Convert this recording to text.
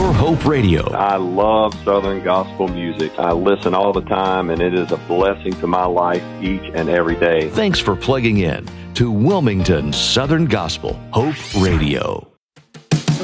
Pure Hope Radio. I love Southern gospel music. I listen all the time, and it is a blessing to my life each and every day. Thanks for plugging in to Wilmington Southern Gospel Hope Radio.